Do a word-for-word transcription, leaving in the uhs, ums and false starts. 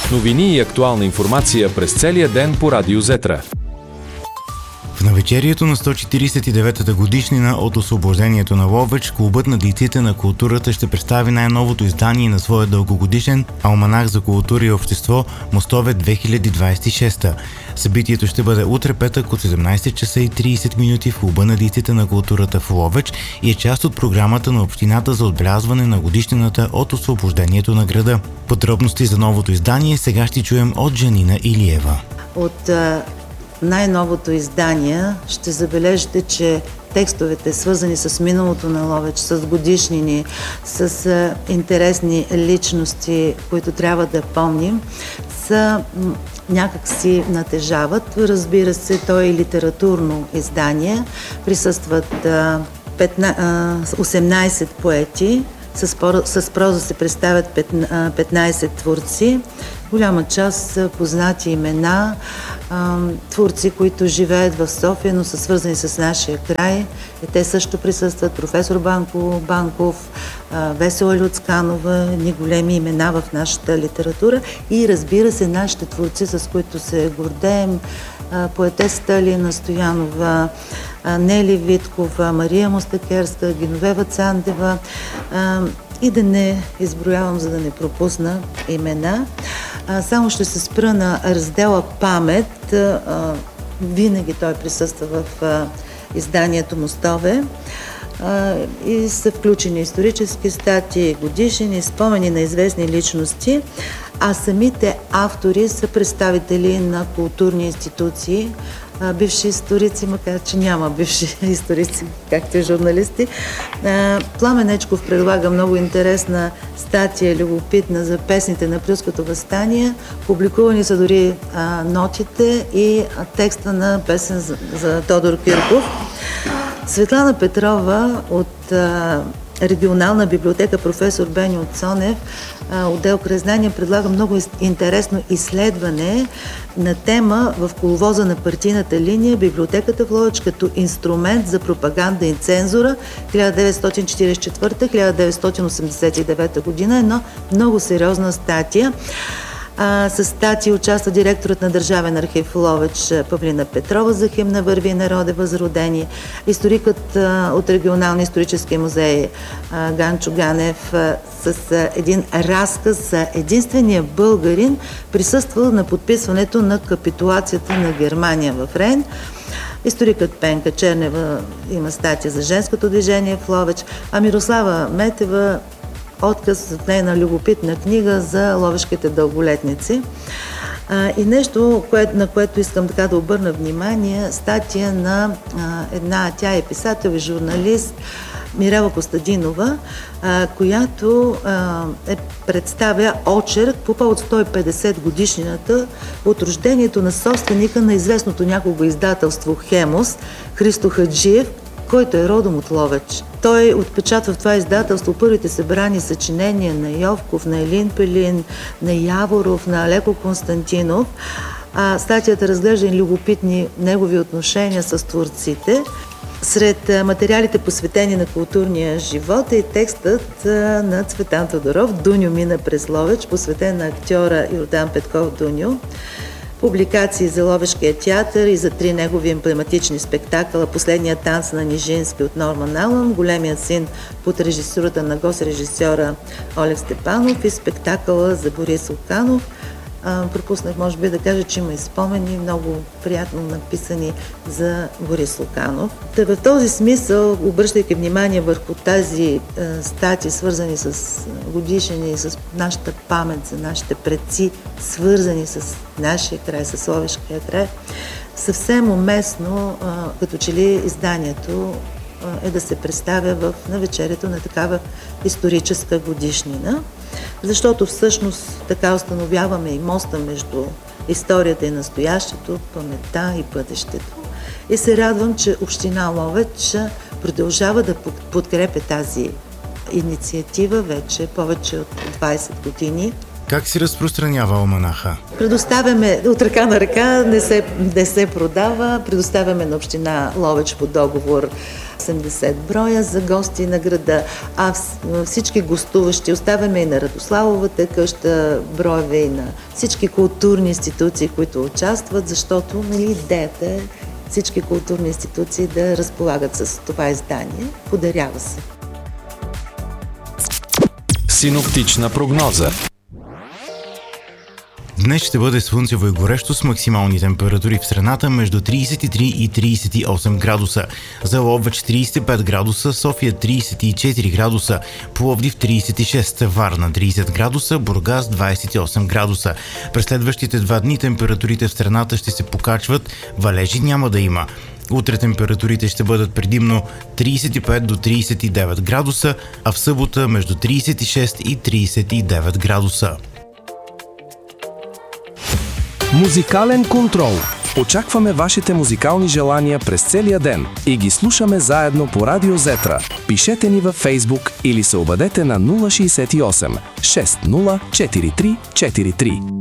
Новини и актуална информация през целия ден по Радио Зетра. В навечерието на сто четиридесет и деветата годишнина от освобождението на Ловеч, Клубът на дейците на културата ще представи най-новото издание на своя дългогодишен алманах за култура и общество Мостове две хиляди двадесет и шеста. Събитието ще бъде утре петък от седемнадесет часа и тридесет минути в Клуба на дейците на културата в Ловеч и е част от програмата на общината за отбелязване на годишнината от освобождението на града. Подробности за новото издание сега ще чуем от Жанина Илиева. От най-новото издание ще забележите, че текстовете, свързани с миналото на Ловеч, с годишнини, с а, интересни личности, които трябва да помним, са някак си натежават. Разбира се, то е литературно издание. Присъстват а, осемнадесет поети, с, с проза се представят петнадесет творци. Голяма част са познати имена, творци, които живеят в София, но са свързани с нашия край. И те също присъстват. Професор Банко Банков, Весела Люцканова, едни големи имена в нашата литература. И разбира се, нашите творци, с които се гордеем, поетесата Лина Стоянова, Нели Виткова, Мария Мустакерска, Геновева Цандева. И да не изброявам, за да не пропусна имена. Само ще се спра на раздела Памет. Винаги той присъства в изданието Мостове. И са включени исторически статии, годишни, спомени на известни личности, а самите автори са представители на културни институции, бивши историци, макар че няма бивши историци, както и журналисти. Пламен Ечков предлага много интересна статия, любопитна за песните на Априлското въстание. Публикувани са дори а, нотите и а, текста на песен за, за Тодор Кирков. Светлана Петрова от а, регионална библиотека професор Беньо Цонев, отдел Кръзнания, предлага много интересно изследване на тема в коловоза на партийната линия библиотеката в Ловеч като инструмент за пропаганда и цензура хиляда деветстотин четиридесет и четвърта - хиляда деветстотин осемдесет и девета година. Едно много сериозна статия. А, с статии участва директорът на Държавен архив Ловеч Павлина Петрова за химна "Върви, народе, възродени", историкът а, от регионалния исторически музей а, Ганчо Ганев а, с а, един разказ за единствения българин, присъствал на подписването на капитулацията на Германия в Рейн. Историкът Пенка Чернева има статия за женското движение в Ловеч, а Мирослава Метева отказ от нейна любопитна книга за ловешките дълголетници. А, и нещо, кое, на което искам така да обърна внимание, статия на а, една, тя е писател и журналист, Мирела Костадинова, а, която а, е, представя очерк по повод сто и петдесет годишнината от рождението на собственика на известното някога издателство Хемос, Христо Хаджиев, който е родом от Ловеч. Той отпечатва в това издателство първите събрани съчинения на Йовков, на Елин Пелин, на Яворов, на Алеко Константинов. А статията разглежда и любопитни негови отношения с творците. Сред материалите, посветени на културния живот, е и текстът на Цветан Тодоров "Дуньо мина през Ловеч", посветен на актьора Йордан Петков Дуньо. Публикации за Ловешкия театър и за три негови емблематични спектакъла: "Последният танц на Нижински" от Норман Алън, "Големият син" под режисурата на гост-режисьора Олег Степанов и спектакъла за Борис Луканов. А, пропуснах, може би, да кажа, че има и спомени, много приятно написани за Борис Луканов. Та в този смисъл, обръщайки внимание върху тази а, статии, свързани с годишнини, с нашата памет за нашите предци, свързани с нашия край, с Ловешкия край, съвсем уместно, а, като че ли изданието а, е да се представя в навечерието на такава историческа годишнина. Защото всъщност така установяваме и моста между историята и настоящето, паметта и бъдещето. И се радвам, че община Ловеч продължава да подкрепя тази инициатива вече повече от двадесет години. Как се разпространява алманаха? Предоставяме от ръка на ръка, не се, не се продава. Предоставяме на община Ловеч по договор осемдесет броя за гости на града, а всички гостуващи оставяме и на Радославовата къща, броеве и на всички културни институции, които участват, защото, нали, идеята е всички културни институции да разполагат с това издание. Подарява се. Синоптична прогноза. Днес ще бъде слънчево и горещо с максимални температури в страната между трийсет и три и трийсет и осем градуса. За Ловеч трийсет и пет градуса, София трийсет и четири градуса, Пловдив трийсет и шест, Варна трийсет градуса, Бургас двайсет и осем градуса. През следващите два дни температурите в страната ще се покачват, валежи няма да има. Утре температурите ще бъдат предимно трийсет и пет до трийсет и девет градуса, а в събота между трийсет и шест и трийсет и девет градуса. Музикален контрол. Очакваме вашите музикални желания през целия ден и ги слушаме заедно по Радио Зетра. Пишете ни във Фейсбук или се обадете на нула шейсет и осем шест нула четири три четири три.